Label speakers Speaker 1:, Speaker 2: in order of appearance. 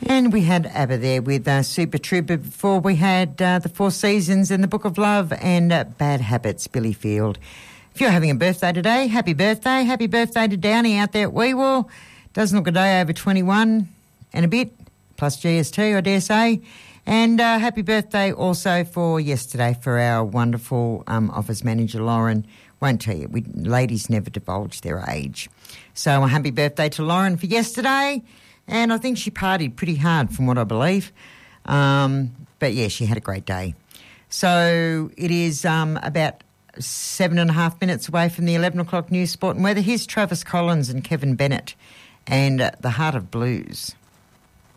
Speaker 1: And we had ABBA there with Super Trooper. Before we had The Four Seasons and The Book of Love and Bad Habits, Billy Field. If you're having a birthday today, happy birthday. Happy birthday to Downie out there at Weewell. Doesn't look a day over 21 and a bit, plus GST, I dare say. And happy birthday also for yesterday for our wonderful office manager, Lauren. Won't tell you, ladies never divulge their age. So a happy birthday to Lauren for yesterday. And I think she partied pretty hard from what I believe. But, yeah, she had a great day. So it is about 7.5 minutes away from the 11 o'clock news, sport and weather. Here's Travis Collins and Kevin Bennett and The Heart of Blues.